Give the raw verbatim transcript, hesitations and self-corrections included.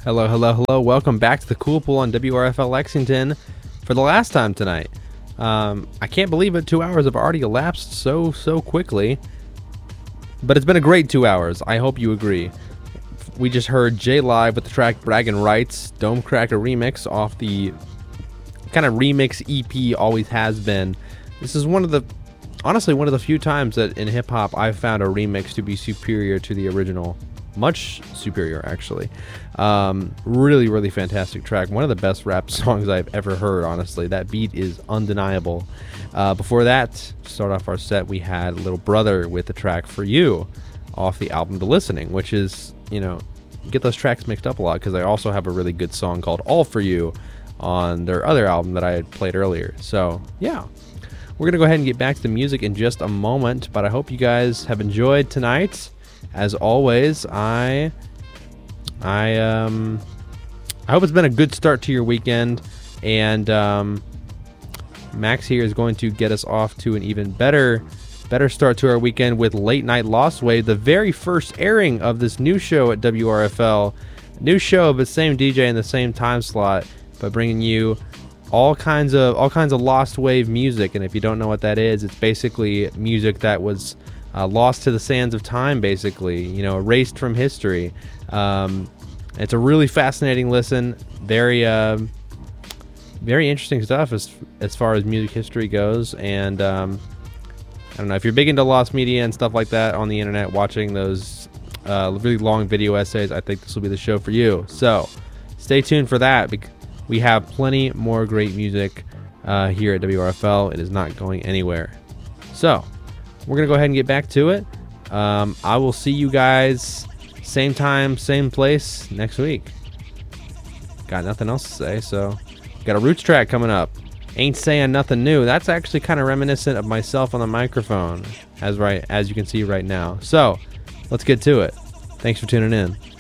Hello, hello, hello. Welcome back to the Cool Pool on W R F L Lexington for the last time tonight. Um, I can't believe it. Two hours have already elapsed so, so quickly. But it's been a great two hours. I hope you agree. We just heard J Live with the track Braggin' Rights, Dome Cracker remix off the kind of remix E P Always Has Been. This is one of the, honestly, one of the few times that in hip-hop I've found a remix to be superior to the original. Much superior, actually. Um, really, really fantastic track. One of the best rap songs I've ever heard, honestly. That beat is undeniable. Uh, before that, to start off our set, we had Little Brother with the track For You off the album The Listening, which is, you know, get those tracks mixed up a lot because I also have a really good song called All For You on their other album that I had played earlier. So, yeah. We're going to go ahead and get back to the music in just a moment, but I hope you guys have enjoyed tonight. As always, I, I, um, I hope it's been a good start to your weekend, and um, Max here is going to get us off to an even better, better start to our weekend with Late Night Lost Wave, the very first airing of this new show at W R F L. New show, but same D J in the same time slot, but bringing you all kinds of all kinds of Lost Wave music. And if you don't know what that is, it's basically music that was Uh, lost to the sands of time, basically, you know, erased from history. Um, it's a really fascinating listen. Very, uh, very interesting stuff as as far as music history goes. And um, I don't know if you're big into lost media and stuff like that on the internet, watching those uh, really long video essays. I think this will be the show for you. So stay tuned for that. We have plenty more great music uh, here at W R F L. It is not going anywhere. So we're going to go ahead and get back to it. Um, I will see you guys same time, same place next week. Got nothing else to say, so got a Roots track coming up. Ain't saying nothing new. That's actually kind of reminiscent of myself on the microphone, as right as you can see right now. So let's get to it. Thanks for tuning in.